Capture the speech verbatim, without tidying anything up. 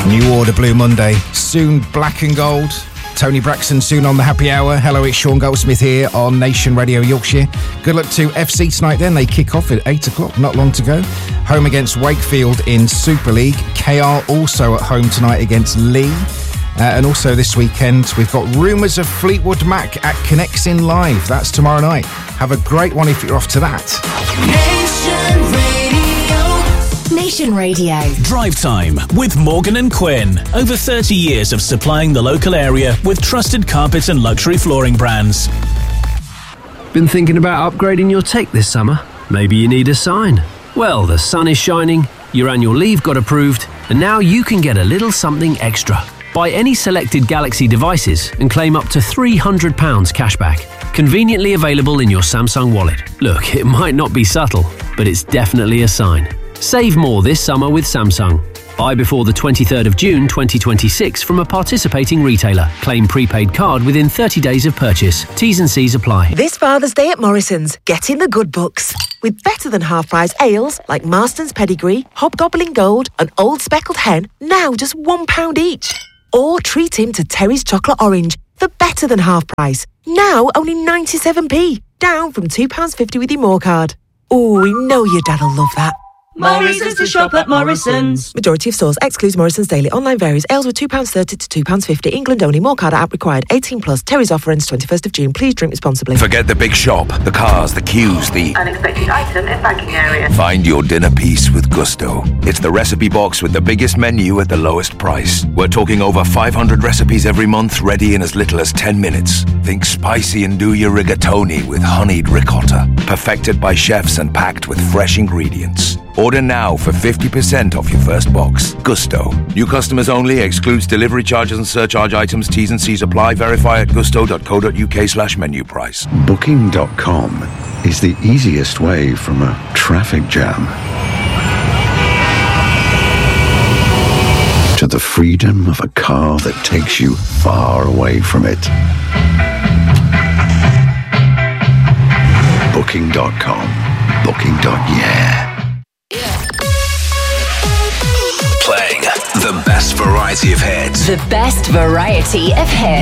New Order, Blue Monday. Soon, Black and Gold. Tony Braxton soon on the Happy Hour. Hello, it's Sean Goldsmith here on Nation Radio Yorkshire. Good luck to F C tonight then. They kick off at eight o'clock, not long to go. Home against Wakefield in Super League. K R also at home tonight against Lee. Uh, and also this weekend, we've got rumours of Fleetwood Mac at Connects In Live. That's tomorrow night. Have a great one if you're off to that. Nation Radio. Nation Radio. Drive Time with Morgan and Quinn. Over thirty years of supplying the local area with trusted carpet and luxury flooring brands. Been thinking about upgrading your tech this summer? Maybe you need a sign. Well, the sun is shining, your annual leave got approved, and now you can get a little something extra. Buy any selected Galaxy devices and claim up to three hundred pounds cashback. Conveniently available in your Samsung wallet. Look, it might not be subtle, but it's definitely a sign. Save more this summer with Samsung. Buy before the twenty-third of June twenty twenty-six from a participating retailer. Claim prepaid card within thirty days of purchase. T's and C's apply. This Father's Day at Morrison's, get in the good books. With better than half price ales like Marston's Pedigree, Hobgoblin Gold and Old Speckled Hen, now just one pound each. Or treat him to Terry's Chocolate Orange for better than half price. Now only ninety-seven p, down from two pounds fifty with your More card. Oh, we know your dad'll love that. Morrison's to shop at Morrison's. Majority of stores excludes Morrison's Daily. Online varies. Ales were two pounds thirty to two pounds fifty. England only. More card app required. eighteen plus. Terry's offer ends twenty-first of June. Please drink responsibly. Forget the big shop, the cars, the queues, the unexpected item in banking area. Find your dinner piece with Gusto. It's the recipe box with the biggest menu at the lowest price. We're talking over five hundred recipes every month, ready in as little as ten minutes. Think spicy and do your rigatoni with honeyed ricotta. Perfected by chefs and packed with fresh ingredients. Order now for fifty percent off your first box. Gusto. New customers only. Excludes delivery charges and surcharge items. T's and C's apply. Verify at gusto.co.uk slash menu price. Booking dot com is the easiest way from a traffic jam to the freedom of a car that takes you far away from it. Booking dot com. Booking. Yeah. Playing the best variety of hits. The best variety of hits.